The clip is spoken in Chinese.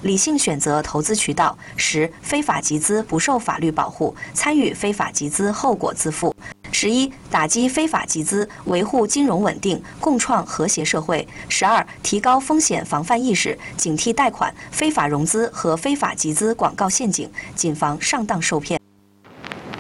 理性选择投资渠道；10、非法集资不受法律保护，参与非法集资后果自负。11、打击非法集资，维护金融稳定，共创和谐社会。12、提高风险防范意识，警惕贷款、非法融资和非法集资广告陷阱，谨防上当受骗。